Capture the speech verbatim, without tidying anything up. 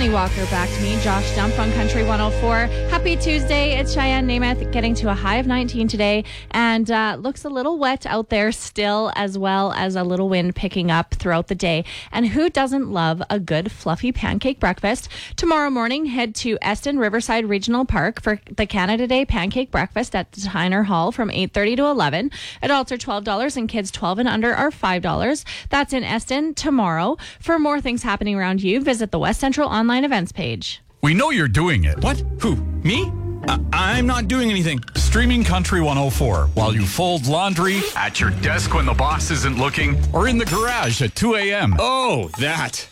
Johnny Walker back to me. Josh Dump on Country one oh four. Happy Tuesday. It's Cheyenne Namath getting to a high of nineteen today, and uh, looks a little wet out there still, as well as a little wind picking up throughout the day. And who doesn't love a good fluffy pancake breakfast? Tomorrow morning, head to Eston Riverside Regional Park for the Canada Day Pancake Breakfast at Tyner Hall from eight thirty to eleven. Adults are twelve dollars and kids twelve and under are five dollars. That's in Eston tomorrow. For more things happening around you, visit the West Central online events page. We know you're doing it. What? Who? Me? Uh, I'm not doing anything. Streaming Country one oh four while you fold laundry, at your desk when the boss isn't looking, or in the garage at two a.m. Oh, that.